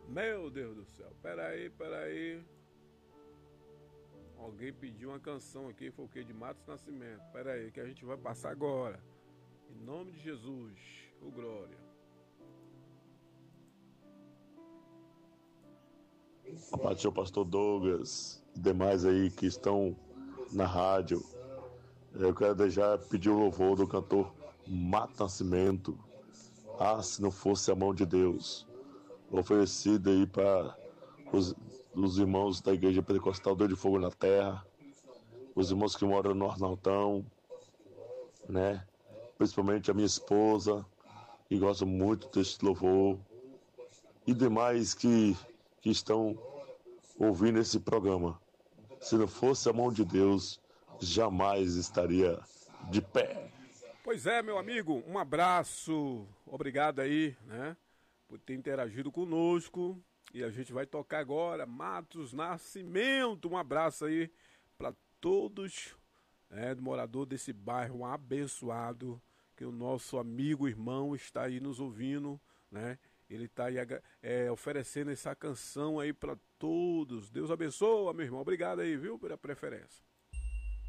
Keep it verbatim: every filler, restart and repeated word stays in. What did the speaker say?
Meu Deus do céu. Pera aí, pera aí. Alguém pediu uma canção aqui, foi o que? De Matos Nascimento. Pera aí, que a gente vai passar agora. Em nome de Jesus. Ô glória. Paz do seu pastor Douglas e demais aí que estão na rádio. Eu quero já pedir o louvor do cantor Mato Nascimento. Ah, se não fosse a mão de Deus. Oferecido aí para os, os irmãos da Igreja Pentecostal Deus de Fogo na Terra, os irmãos que moram no Arnautão, né? Principalmente a minha esposa, que gosta muito deste louvor, e demais que, que estão ouvindo esse programa. Se não fosse a mão de Deus, jamais estaria de pé. Pois é, meu amigo, um abraço. Obrigado aí, né? Por ter interagido conosco. E a gente vai tocar agora Matos Nascimento. Um abraço aí para todos, né, do morador desse bairro abençoado, que o nosso amigo irmão está aí nos ouvindo, né? Ele está aí é, oferecendo essa canção aí para todos. Deus abençoe, meu irmão. Obrigado aí, viu, pela preferência.